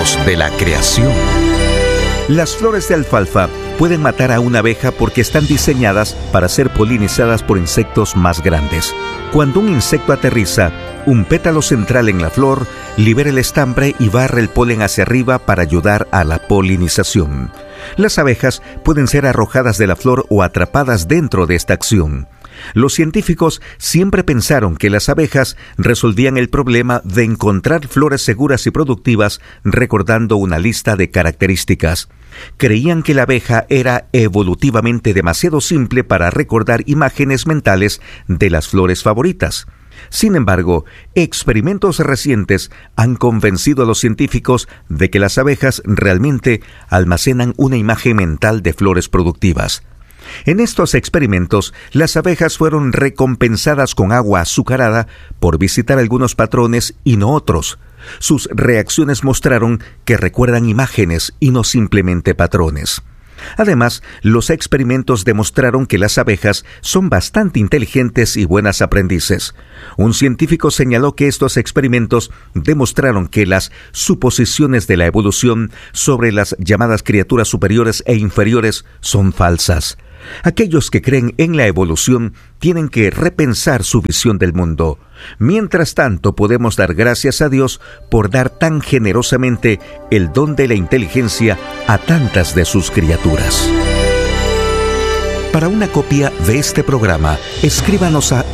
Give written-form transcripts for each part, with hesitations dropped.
Momentos de la creación. Las flores de alfalfa pueden matar a una abeja porque están diseñadas para ser polinizadas por insectos más grandes. Cuando un insecto aterriza, un pétalo central en la flor libera el estambre y barre el polen hacia arriba para ayudar a la polinización. Las abejas pueden ser arrojadas de la flor o atrapadas dentro de esta acción. Los científicos siempre pensaron que las abejas resolvían el problema de encontrar flores seguras y productivas recordando una lista de características. Creían que la abeja era evolutivamente demasiado simple para recordar imágenes mentales de las flores favoritas. Sin embargo, experimentos recientes han convencido a los científicos de que las abejas realmente almacenan una imagen mental de flores productivas. En estos experimentos, las abejas fueron recompensadas con agua azucarada por visitar algunos patrones y no otros. Sus reacciones mostraron que recuerdan imágenes y no simplemente patrones. Además, los experimentos demostraron que las abejas son bastante inteligentes y buenas aprendices. Un científico señaló que estos experimentos demostraron que las suposiciones de la evolución sobre las llamadas criaturas superiores e inferiores son falsas. Aquellos que creen en la evolución tienen que repensar su visión del mundo. Mientras tanto, podemos dar gracias a Dios por dar tan generosamente el don de la inteligencia a tantas de sus criaturas. Para una copia de este programa, escríbanos a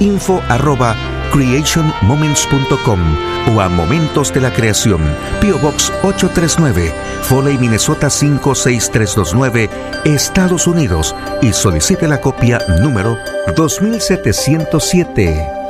info@creationmoments.com o a Momentos de la Creación, P.O. Box 839, Foley, Minnesota 56329, Estados Unidos, y solicite la copia número 2707.